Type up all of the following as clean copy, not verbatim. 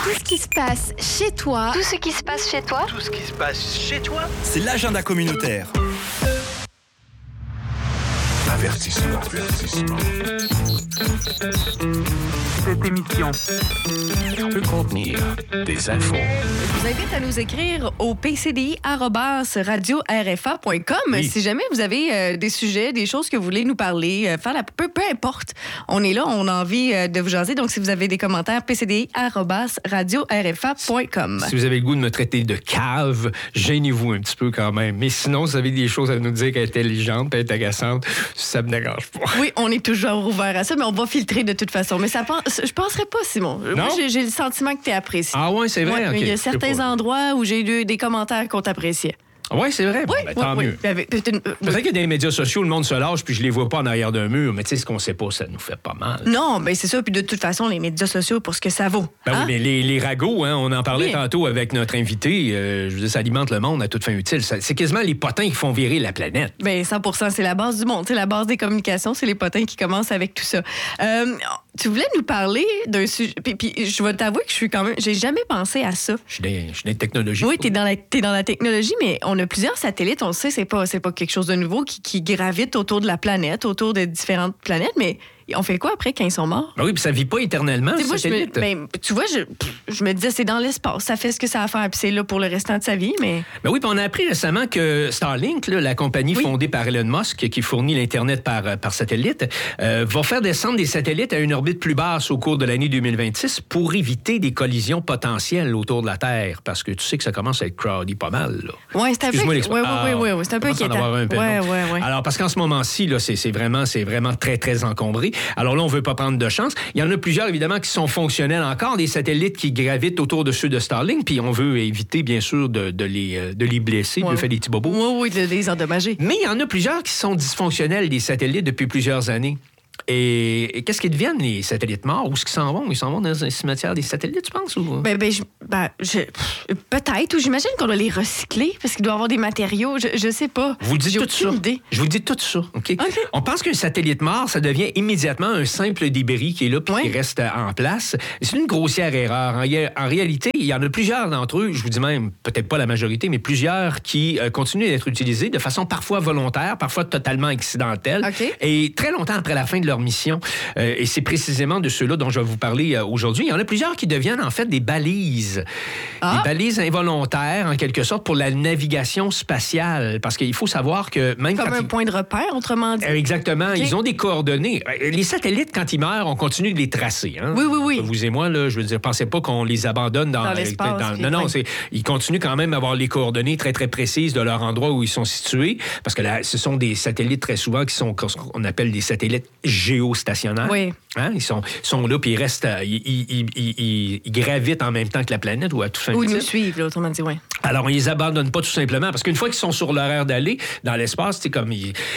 Tout ce qui se passe chez toi. Tout ce qui se passe chez toi. Tout ce qui se passe chez toi. C'est l'agenda communautaire. Avertissement. Cette émission peut contenir des infos. Je vous invite à nous écrire au pcdi@radio-rfa.com si jamais vous avez des sujets, des choses que vous voulez nous parler, peu importe. On est là, on a envie de vous jaser. Donc, si vous avez des commentaires, pcdi@radio-rfa.com. Si vous avez le goût de me traiter de cave, gênez-vous un petit peu quand même. Mais sinon, vous avez des choses à nous dire intelligentes, intéressantes, ça me dérange pas. Oui, on est toujours ouvert à ça, mais on va filtrer de toute façon. Mais je penserais pas, Simon. Non? Moi, j'ai le sentiment que tu apprécies. Ah ouais, c'est vrai? Ouais, okay. Il y a certains endroits où j'ai eu des commentaires qu'on t'appréciait. Oui, c'est vrai. Bon, tant mieux. Peut-être qu'il y a des médias sociaux, le monde se lâche, puis je les vois pas en arrière d'un mur, mais tu sais, ce qu'on sait pas, ça nous fait pas mal. Non, ben c'est ça. Puis de toute façon, les médias sociaux, pour ce que ça vaut. Ben oui, mais les ragots, hein, on en parlait tantôt avec notre invité, je veux dire, ça alimente le monde à toute fin utile. C'est quasiment les potins qui font virer la planète. Ben 100%, c'est la base du monde. C'est la base des communications, c'est les potins qui commencent avec tout ça. Tu voulais nous parler d'un sujet, puis je vais t'avouer que j'ai jamais pensé à ça. Je suis dans les technologies. Oui, t'es dans la technologie, mais on a plusieurs satellites, on le sait, c'est pas quelque chose de nouveau qui gravite autour de la planète, autour de différentes planètes, mais on fait quoi après quand ils sont morts? Ben oui, puis ça vit pas éternellement, tu vois, satellite. Tu vois, je me disais, c'est dans l'espace, ça fait ce que ça a à faire, puis c'est là pour le restant de sa vie, mais... Ben oui, puis on a appris récemment que Starlink, là, la compagnie fondée par Elon Musk, qui fournit l'Internet par satellite, va faire descendre des satellites à une orbite plus basse au cours de l'année 2026 pour éviter des collisions potentielles autour de la Terre, parce que tu sais que ça commence à être crowded pas mal, là. Oui, c'est un peu... Oui, c'est un peu inquiétant. Ouais. Alors, parce qu'en ce moment-ci, là, c'est vraiment très, très encombré. Alors là, on ne veut pas prendre de chance. Il y en a plusieurs, évidemment, qui sont fonctionnels encore, des satellites qui gravitent autour de ceux de Starlink, puis on veut éviter, bien sûr, de les blesser, de faire des petits bobos. Oui, de les endommager. Mais il y en a plusieurs qui sont dysfonctionnels, des satellites, depuis plusieurs années. Et qu'est-ce qu'ils deviennent, les satellites morts? Où est-ce qu'ils s'en vont? Ils s'en vont dans un cimetière des satellites, tu penses? Ou... peut-être. Ou j'imagine qu'on doit les recycler parce qu'il doit y avoir des matériaux. Je sais pas. Je vous dis tout ça. Je vous dis tout ça. OK? On pense qu'un satellite mort, ça devient immédiatement un simple débris qui est là puis qui reste en place. C'est une grossière erreur. En réalité, il y en a plusieurs d'entre eux, je vous dis même, peut-être pas la majorité, mais plusieurs qui continuent d'être utilisés de façon parfois volontaire, parfois totalement accidentelle. Et très longtemps après la fin de leur mission. Et c'est précisément de ceux-là dont je vais vous parler aujourd'hui. Il y en a plusieurs qui deviennent en fait des balises. Des balises involontaires, en quelque sorte, pour la navigation spatiale. Parce qu'il faut savoir que même comme un point de repère, autrement dit. Exactement. Ils ont des coordonnées. Les satellites, quand ils meurent, on continue de les tracer. Hein? Oui. Vous et moi, là, je veux dire, pensez pas qu'on les abandonne dans l'espace. Non, ils continuent quand même à avoir les coordonnées très, très précises de leur endroit où ils sont situés. Parce que là, ce sont des satellites très souvent qui sont ce qu'on appelle des satellites géostationnaires. Oui. Hein? Ils sont là, puis ils restent... Ils gravitent en même temps que la planète ou à tout fin. Ou ils nous suivent, là, autrement dit, oui. Alors, on les abandonne pas tout simplement, parce qu'une fois qu'ils sont sur l'horaire d'aller dans l'espace, c'est comme...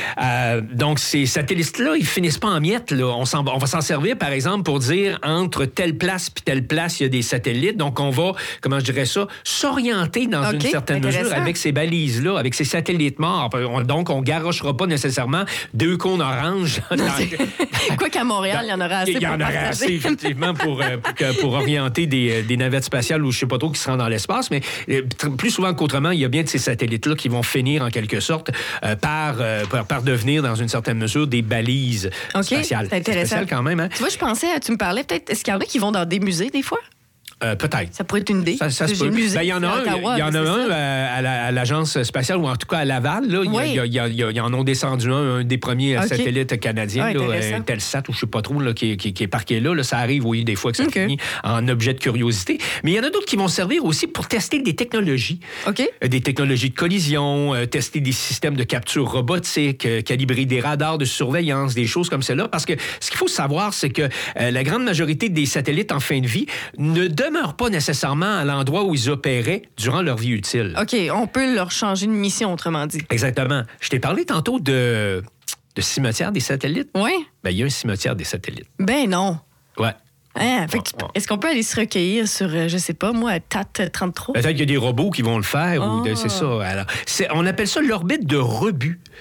donc, ces satellites-là, ils finissent pas en miettes, là. On va s'en servir, par exemple, pour dire entre telle place puis telle place, il y a des satellites. Donc, on va, comment je dirais ça, s'orienter dans une certaine mesure avec ces balises-là, avec ces satellites morts. Donc, on garochera pas nécessairement 2 cônes oranges. Quoi qu'à Montréal, il y en aura assez. Il y en aurait assez, effectivement, pour orienter des navettes spatiales ou je sais pas trop qui se rendent dans l'espace, mais plus souvent qu'autrement, il y a bien de ces satellites-là qui vont finir, en quelque sorte, par devenir, dans une certaine mesure, des balises spatiales. C'est intéressant. Spécial quand même, hein? Tu vois, je pensais, tu me parlais peut-être, est-ce qu'il y en a qui vont dans des musées, des fois? Peut-être. Ça pourrait être une idée. Ça se peut. Il y en a un à l'Agence spatiale, ou en tout cas à Laval. Là, ils en ont descendu un des premiers satellites canadiens, Telsat, ou je ne sais pas trop, là, qui est parqué là. Ça arrive, oui, des fois que ça finit en objet de curiosité. Mais il y en a d'autres qui vont servir aussi pour tester des technologies. Des technologies de collision, tester des systèmes de capture robotique, calibrer des radars de surveillance, des choses comme cela. Parce que ce qu'il faut savoir, c'est que la grande majorité des satellites en fin de vie ne demeurent pas nécessairement à l'endroit où ils opéraient durant leur vie utile. OK, on peut leur changer de mission, autrement dit. Exactement. Je t'ai parlé tantôt de cimetière des satellites. Oui. Ben, il y a un cimetière des satellites. Ben non. Ouais. Est-ce qu'on peut aller se recueillir sur, je sais pas, moi, TAT 33? Peut-être qu'il y a des robots qui vont le faire. C'est ça. Alors, on appelle ça l'orbite de rebut.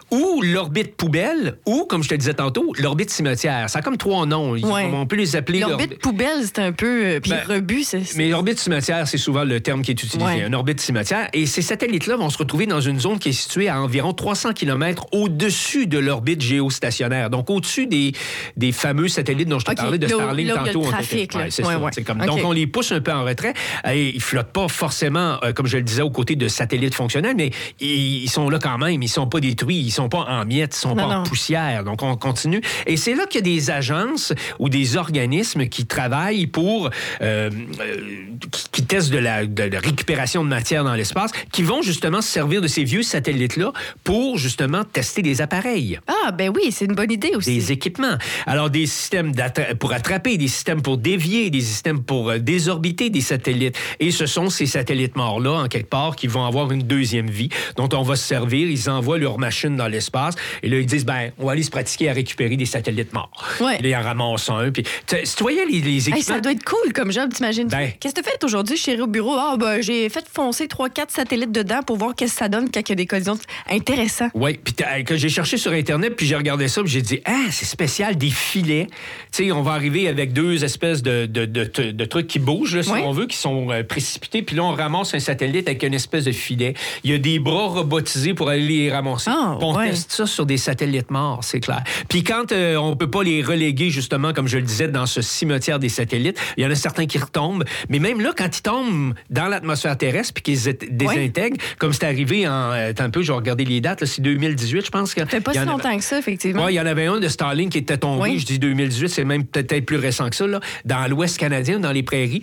ou l'orbite poubelle, ou, comme je te disais tantôt, l'orbite cimetière. Ça a comme 3 noms. On peut les appeler... L'orbite poubelle, c'est un peu... Puis rebut, c'est... Mais l'orbite cimetière, c'est souvent le terme qui est utilisé. Une orbite cimetière. Et ces satellites-là vont se retrouver dans une zone qui est située à environ 300 km au-dessus de l'orbite géostationnaire. Donc, au-dessus des fameux satellites dont je te parlais de Starlink tantôt. C'est ça. C'est comme... Donc, on les pousse un peu en retrait. Et ils ne flottent pas forcément, comme je le disais, aux côtés de satellites fonctionnels, mais ils sont là quand même. Ils ne sont pas détruits. Ils ne sont pas en miettes. Ils ne sont pas en poussière. Donc, on continue. Et c'est là qu'il y a des agences ou des organismes qui travaillent pour... qui testent de la récupération de matière dans l'espace, qui vont justement se servir de ces vieux satellites-là pour justement tester des appareils. Ah, ben oui, c'est une bonne idée aussi. Des équipements. Alors, des systèmes pour attraper, des systèmes pour dévier, des systèmes pour désorbiter des satellites. Et ce sont ces satellites morts-là, en quelque part, qui vont avoir une deuxième vie, dont on va se servir. Ils envoient leurs machines dans l'espace. Et là, ils disent, on va aller se pratiquer à récupérer des satellites morts. Ouais. Là, ils en ramassent un. Puis, si tu voyais les équipements... Ça doit être cool comme job, t'imagines? Qu'est-ce que tu as fait aujourd'hui, chérie, au bureau? J'ai fait foncer 3-4 satellites dedans pour voir qu'est-ce que ça donne quand il y a des collisions. Intéressant. Oui. Puis que j'ai cherché sur Internet, puis j'ai regardé ça, puis j'ai dit, c'est spécial, des filets. Tu sais, on va arriver avec 2 espèces de trucs qui bougent, là, si on veut, qui sont précipités. Puis là, on ramasse un satellite avec une espèce de filet. Il y a des bras robotisés pour aller les ramasser. On teste ça sur des satellites morts, c'est clair. Puis quand on peut pas les reléguer, justement, comme je le disais, dans ce cimetière des satellites, il y en a certains qui retombent. Mais même là, quand ils tombent dans l'atmosphère terrestre puis qu'ils désintègrent, comme c'est arrivé un peu, je vais regarder les dates, là, c'est 2018, je pense. Ça fait pas si longtemps que ça, effectivement. Oui, il y en avait un de Starlink qui était tombé, je dis 2018, c'est même peut-être plus récent que ça, là, dans l'Ouest canadien, dans les prairies.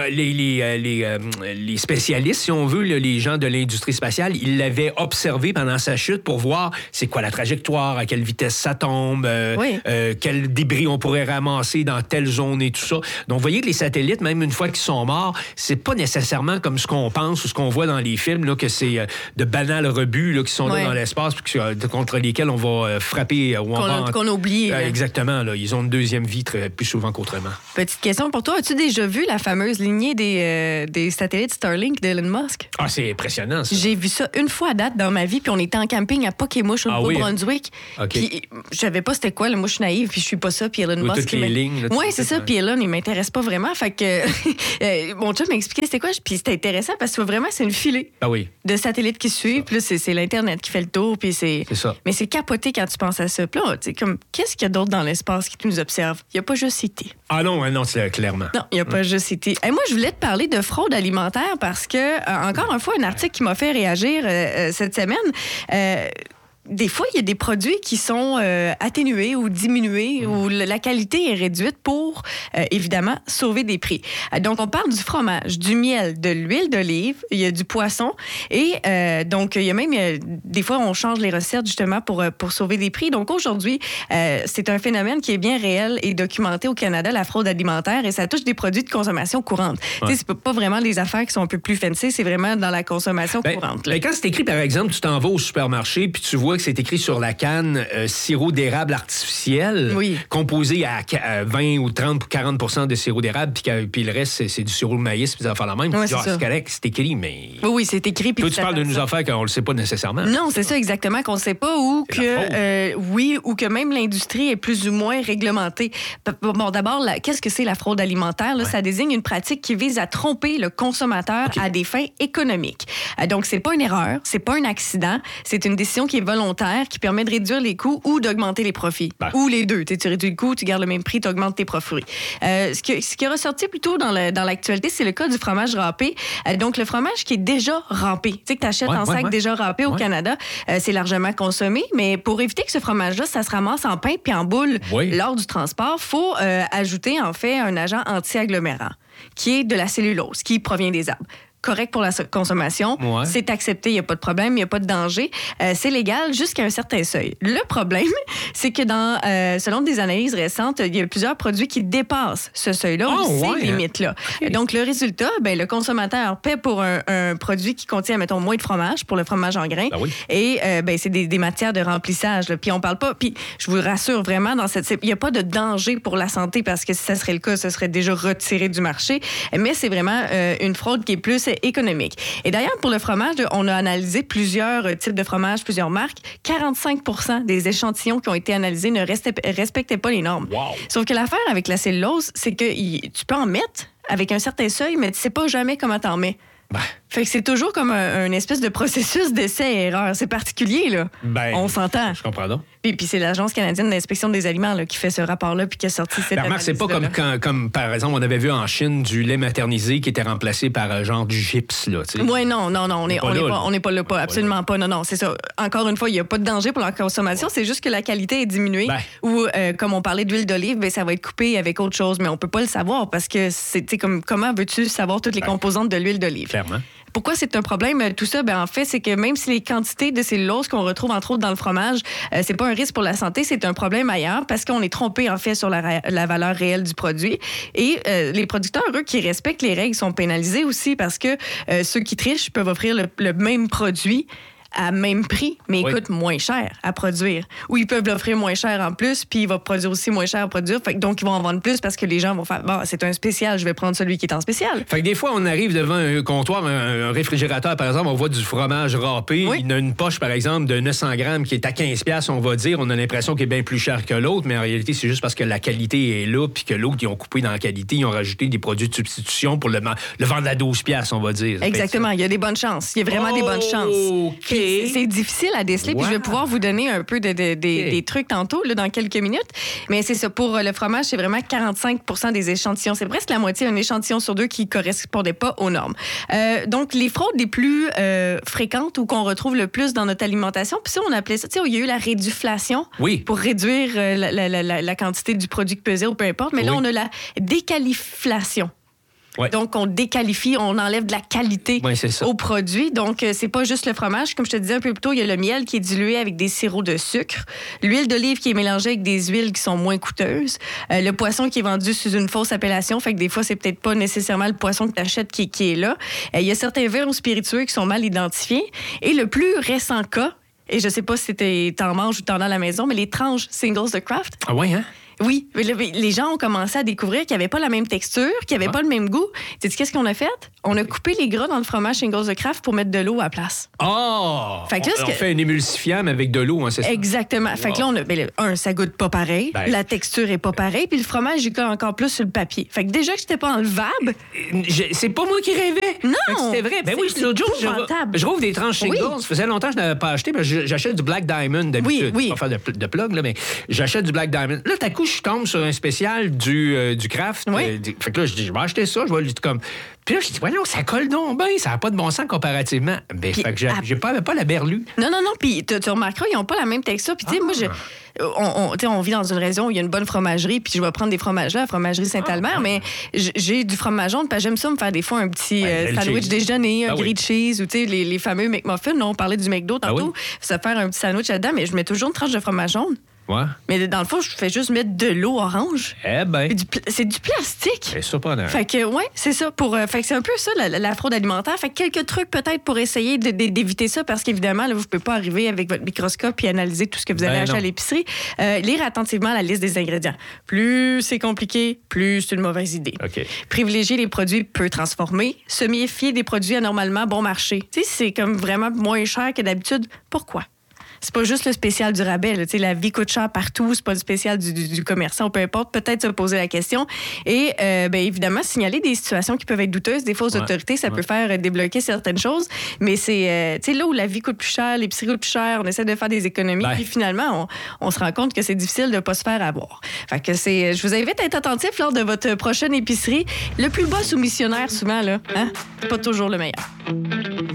Les spécialistes, si on veut, là, les gens de l'industrie spatiale, ils l'avaient observé pendant sa chute pour voir c'est quoi la trajectoire, à quelle vitesse ça tombe, quel débris on pourrait ramasser dans telle zone et tout ça. Donc, vous voyez que les satellites, même une fois qu'ils sont morts, c'est pas nécessairement comme ce qu'on pense ou ce qu'on voit dans les films, là, que c'est de banals rebuts là, qui sont là dans l'espace puis contre lesquels on va frapper. Qu'on oublie. Exactement. Là, ils ont une deuxième vie plus souvent qu'autrement. Petite question pour toi. As-tu déjà vu la fameuse lignée des satellites Starlink d'Elon Musk? Ah, c'est impressionnant, ça. J'ai vu ça une fois à date dans ma vie, puis on était en camping à Pokémouche, au Nouveau-Brunswick. Puis je savais pas c'était quoi, là. Moi, je suis naïve, puis je suis pas ça, puis Elon Musk... toutes les lignes. Oui, c'est ça, puis Elon, il m'intéresse pas vraiment. Fait que mon chum m'a expliqué c'était quoi, puis c'était intéressant parce que vraiment, c'est une filée de satellites qui suivent, puis là, c'est l'Internet qui fait le tour, puis c'est ça. Mais c'est capoté quand tu penses à ça. Puis là, tu sais, comme, qu'est-ce qu'il y a d'autre dans l'espace qui nous observe? Il n'y a pas juste été. Ah non, c'est clairement. Non, il n'y a pas juste été. Et moi, je voulais te parler de fraude alimentaire parce que, encore une fois, un article qui m'a fait réagir cette semaine... des fois, il y a des produits qui sont atténués ou diminués ou la qualité est réduite pour, évidemment, sauver des prix. Donc, on parle du fromage, du miel, de l'huile d'olive, il y a du poisson et donc, il y a même, des fois, on change les recettes justement pour sauver des prix. Donc, aujourd'hui, c'est un phénomène qui est bien réel et documenté au Canada, la fraude alimentaire, et ça touche des produits de consommation courante. Tu sais, c'est pas vraiment les affaires qui sont un peu plus fancy, c'est vraiment dans la consommation courante. Quand c'est écrit, par exemple, tu t'en vas au supermarché puis tu vois que c'est écrit sur la canne sirop d'érable artificiel, composé à 20 ou 30 ou 40 de sirop d'érable, puis le reste, c'est du sirop de maïs, puis ça va faire la même. C'est correct, c'est écrit, mais... Oui, c'est écrit. Toi, tu parles de nos affaires qu'on le sait pas nécessairement. Non, c'est ça exactement, qu'on ne sait pas, ou que, ou que même l'industrie est plus ou moins réglementée. Bon, d'abord, qu'est-ce que c'est la fraude alimentaire? Là, ça désigne une pratique qui vise à tromper le consommateur à des fins économiques. Donc, c'est pas une erreur, c'est pas un accident, c'est une décision qui est volontaire, qui permet de réduire les coûts ou d'augmenter les profits. Ou les deux. Tu réduis le coût, tu gardes le même prix, tu augmentes tes profits. Ce qui est ressorti plutôt dans l'actualité, c'est le cas du fromage râpé. Donc, le fromage qui est déjà râpé. Tu sais, que tu achètes en sac déjà râpé au Canada, c'est largement consommé, mais pour éviter que ce fromage-là, ça se ramasse en pain puis en boule lors du transport, il faut ajouter, en fait, un agent anti-agglomérant, qui est de la cellulose, qui provient des arbres. Correct pour la consommation, c'est accepté, il n'y a pas de problème, il n'y a pas de danger. C'est légal jusqu'à un certain seuil. Le problème, c'est que selon des analyses récentes, il y a plusieurs produits qui dépassent ce seuil-là, ces limites-là. Okay. Donc, le résultat, le consommateur paie pour un produit qui contient, mettons, moins de fromage, pour le fromage en grains, et c'est des matières de remplissage. Là. Puis on parle pas, puis je vous rassure vraiment, il n'y a pas de danger pour la santé, parce que si ça serait le cas, ce serait déjà retiré du marché. Mais c'est vraiment une fraude qui est plus économique. Et d'ailleurs, pour le fromage, on a analysé plusieurs types de fromages, plusieurs marques. 45% des échantillons qui ont été analysés ne respectaient pas les normes. Wow. Sauf que l'affaire avec la cellulose, c'est que tu peux en mettre avec un certain seuil, mais tu sais pas jamais comment t'en mets. Fait que c'est toujours comme un espèce de processus d'essai et erreur. C'est particulier, là. On s'entend. Je comprends donc. Puis c'est l'Agence canadienne d'inspection des aliments là, qui fait ce rapport-là puis qui a sorti cette remarque, c'est pas comme par exemple, on avait vu en Chine du lait maternisé qui était remplacé par genre du gypse, là, tu sais. Oui, non, on n'est pas là, absolument pas. Non, c'est ça. Encore une fois, il n'y a pas de danger pour la consommation, c'est juste que la qualité est diminuée. Ou, comme on parlait d'huile d'olive, ça va être coupé avec autre chose, mais on peut pas le savoir parce que c'est, comment veux-tu savoir toutes les composantes de l'huile d'olive? Clairement. Pourquoi c'est un problème, tout ça? En fait, c'est que même si les quantités de cellulose qu'on retrouve, entre autres, dans le fromage, c'est pas un risque pour la santé, c'est un problème ailleurs parce qu'on est trompé, en fait, sur la valeur réelle du produit. Et les producteurs, eux, qui respectent les règles, sont pénalisés aussi parce que ceux qui trichent peuvent offrir le même produit à même prix, mais il coûte moins cher à produire. Ou ils peuvent l'offrir moins cher en plus, puis il va produire aussi moins cher à produire. Fait que donc, ils vont en vendre plus parce que les gens vont faire « c'est un spécial, je vais prendre celui qui est en spécial. » Fait que des fois, on arrive devant un comptoir, un réfrigérateur, par exemple, on voit du fromage râpé. Il y a une poche, par exemple, de 900 grammes qui est à 15$, on va dire. On a l'impression qu'il est bien plus cher que l'autre, mais en réalité, c'est juste parce que la qualité est là, puis que l'autre, ils ont coupé dans la qualité, ils ont rajouté des produits de substitution pour le vendre à 12$, on va dire. Exactement, il y a des bonnes chances. Il y a vraiment des bonnes chances. C'est difficile à déceler, puis je vais pouvoir vous donner un peu des trucs tantôt, là, dans quelques minutes. Mais c'est ça, pour le fromage, c'est vraiment 45% des échantillons. C'est presque la moitié, un échantillon sur deux qui ne correspondait pas aux normes. Donc, les fraudes les plus fréquentes ou qu'on retrouve le plus dans notre alimentation, puis ça, on appelait ça, tu sais, il y a eu la réduflation pour réduire la quantité du produit que pesait ou peu importe. Mais là, on a la déqualiflation. Donc, on déqualifie, on enlève de la qualité au produit. Donc, c'est pas juste le fromage. Comme je te disais un peu plus tôt, il y a le miel qui est dilué avec des sirops de sucre, l'huile d'olive qui est mélangée avec des huiles qui sont moins coûteuses, le poisson qui est vendu sous une fausse appellation. Fait que des fois, c'est peut-être pas nécessairement le poisson que tu achètes qui est là. Il y a certains vins ou spiritueux qui sont mal identifiés. Et le plus récent cas, et je sais pas si t'en manges ou t'en as à la maison, mais les tranches singles de Kraft. Ah ouais, hein? Oui, les gens ont commencé à découvrir qu'il n'y avait pas la même texture, qu'il n'y avait pas le même goût. Tu sais qu'est-ce qu'on a fait? On a coupé les gras dans le fromage Shingles de Kraft pour mettre de l'eau à la place. Oh! Fait que là, on fait un émulsifiant avec de l'eau, hein, c'est ça? Exactement. Fait que là, ça goûte pas pareil. La texture est pas pareille. Puis le fromage, il colle encore plus sur le papier. Fait que déjà que c'était pas enlevable... C'est pas moi qui rêvais. Non! C'était vrai. Ben oui, l'autre jour, je rouvre des tranches Shingles. Ça faisait longtemps que je n'avais pas acheté, mais j'achète du Black Diamond d'habitude. Oui. Je vais pas faire de plug, là, mais j'achète du Black Diamond. Là, tout à coup, je tombe sur un spécial du Kraft. Fait que là, je dis, je vais acheter ça. Je vais lui comme... Puis là, je dis, ouais, non, ça colle donc bien. Ça n'a pas de bon sens comparativement. Ben, fait que j'ai pas la berlue. Non. Puis tu remarqueras, ils n'ont pas la même texture. Puis tu sais, moi, on vit dans une région où il y a une bonne fromagerie, puis je vais prendre des fromages là, la fromagerie Saint-Albert, mais j'ai du fromage jaune, parce que j'aime ça me faire des fois un petit sandwich déjeuner, un grilled cheese, ou tu sais, les fameux McMuffins. Là, on parlait du McDo tantôt. Ça faire un petit sandwich là-dedans, mais je mets toujours une tranche de fromage jaune. Ouais. Mais dans le fond, je fais juste mettre de l'eau orange. Eh ben. C'est du plastique. C'est surprenant. Fait que, c'est ça. Fait que c'est un peu ça, la fraude alimentaire. Fait que quelques trucs peut-être pour essayer d'éviter ça, parce qu'évidemment, là, vous ne pouvez pas arriver avec votre microscope et analyser tout ce que vous allez acheter à l'épicerie. Lire attentivement la liste des ingrédients. Plus c'est compliqué, plus c'est une mauvaise idée. Okay. Privilégier les produits peu transformés. Se méfier des produits anormalement bon marché. Tu sais, c'est comme vraiment moins cher que d'habitude. Pourquoi? C'est pas juste le spécial du rabais. Là. La vie coûte cher partout. C'est pas le spécial du commerçant, peu importe. Peut-être se poser la question. Et évidemment, signaler des situations qui peuvent être douteuses. Des fois, aux autorités, ça peut faire débloquer certaines choses. Mais c'est là où la vie coûte plus cher, l'épicerie coûte plus cher, on essaie de faire des économies. Puis finalement, on se rend compte que c'est difficile de pas se faire avoir. Fait que je vous invite à être attentif lors de votre prochaine épicerie. Le plus bas soumissionnaire, souvent, là, hein? Pas toujours le meilleur.